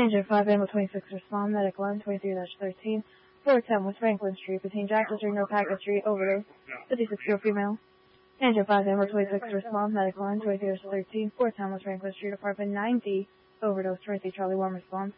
Angel 5 Animal 26 respond, medic line 23-13, 410 West Franklin Street, between Jackson Street and Opaca Street, overdose, 56-year-old female. Angel 5 Animal 26 respond, medic line 23-13, 410 West Franklin Street, apartment 9D, overdose, 23 Charlie 1 response.